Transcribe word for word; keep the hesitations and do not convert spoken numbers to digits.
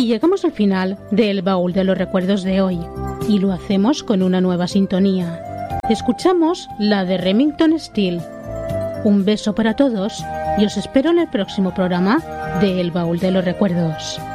Y llegamos al final del baúl de los recuerdos de hoy, y lo hacemos con una nueva sintonía. Escuchamos la de Remington Steele. Un beso para todos y os espero en el próximo programa de El baúl de los recuerdos.